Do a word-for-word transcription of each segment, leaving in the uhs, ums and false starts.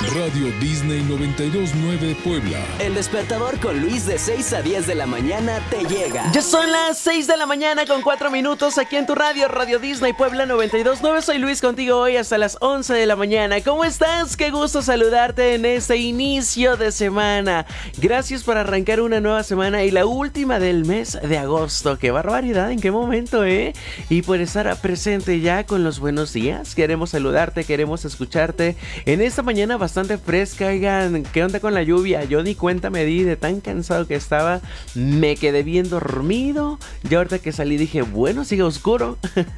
Radio Disney noventa y dos punto nueve Puebla. El despertador con Luis de seis a diez de la mañana te llega. Ya son las seis de la mañana con cuatro minutos aquí en tu radio, Radio Disney Puebla noventa y dos punto nueve. Soy Luis contigo hoy hasta las once de la mañana. ¿Cómo estás? Qué gusto saludarte en este inicio de semana. Gracias por arrancar una nueva semana y la última del mes de agosto. ¡Qué barbaridad! ¿En qué momento, eh? Y por estar presente ya con los buenos días. Queremos saludarte, queremos escucharte en esta mañana bastante fresca. Oigan, ¿qué onda con la lluvia? Yo ni cuenta me di de tan cansado que estaba. Me quedé bien dormido. Ya ahorita que salí dije, bueno, sigue oscuro.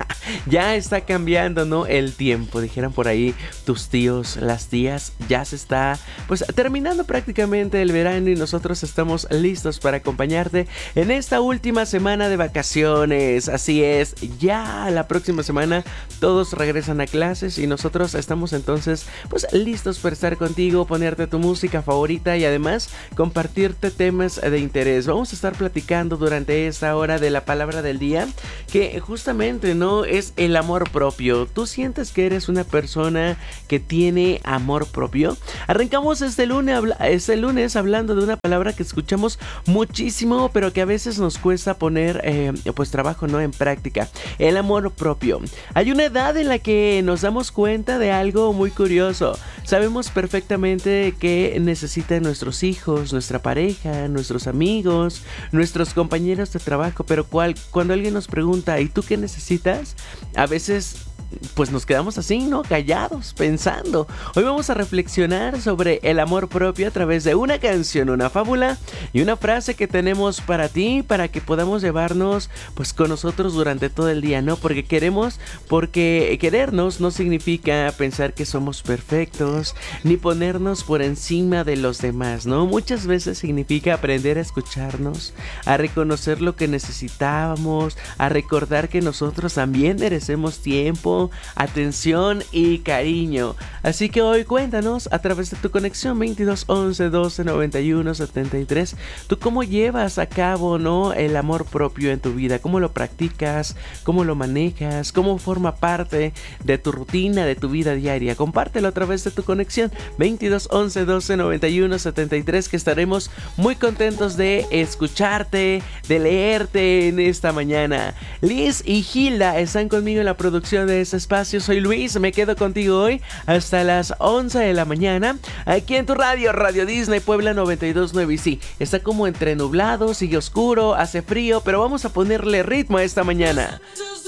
Ya está cambiando, ¿no? El tiempo, dijeran por ahí tus tíos, las tías. Ya se está, pues, terminando prácticamente el verano y nosotros estamos listos para acompañarte en esta última semana de vacaciones. Así es, ya la próxima semana todos regresan a clases y nosotros estamos entonces, pues, listos para estar contigo, ponerte tu música favorita y además compartirte temas de interés. Vamos a estar platicando durante esta hora de la palabra del día, que justamente, ¿no?, es el amor propio. ¿Tú sientes que eres una persona que tiene amor propio? Arrancamos este lunes, este lunes hablando de una palabra que escuchamos muchísimo, pero que a veces nos cuesta poner, eh, pues, trabajo, ¿no?, en práctica. El amor propio. Hay una edad en la que nos damos cuenta de algo muy curioso. Sabemos perfectamente que necesitan nuestros hijos, nuestra pareja, nuestros amigos, nuestros compañeros de trabajo, pero cual, cuando alguien nos pregunta, ¿y tú qué necesitas?, a veces pues nos quedamos así, ¿no?, callados, pensando. Hoy vamos a reflexionar sobre el amor propio a través de una canción, una fábula y una frase que tenemos para ti, para que podamos llevarnos, pues, con nosotros durante todo el día, ¿no? Porque queremos, porque querernos no significa pensar que somos perfectos, ni ponernos por encima de los demás, ¿no? Muchas veces significa aprender a escucharnos, a reconocer lo que necesitábamos, a recordar que nosotros también merecemos tiempo, atención y cariño. Así que hoy cuéntanos a través de tu conexión veintidós once doce noventa y uno setenta y tres, tú cómo llevas a cabo, ¿no?, el amor propio en tu vida, cómo lo practicas, cómo lo manejas, cómo forma parte de tu rutina, de tu vida diaria. Compártelo a través de tu conexión veintidós once doce noventa y uno setenta y tres, que estaremos muy contentos de escucharte, de leerte en esta mañana. Liz y Gilda están conmigo en la producción de este espacio. Soy Luis, me quedo contigo hoy hasta las once de la mañana aquí en tu radio, Radio Disney Puebla noventa y dos punto nueve. Y sí, está como entre nublado, sigue oscuro, hace frío, pero vamos a ponerle ritmo a esta mañana.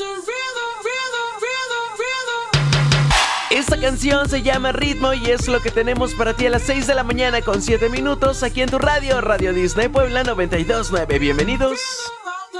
Esta canción se llama Ritmo y es lo que tenemos para ti a las seis de la mañana con siete minutos aquí en tu radio, Radio Disney Puebla noventa y dos punto nueve. Bienvenidos.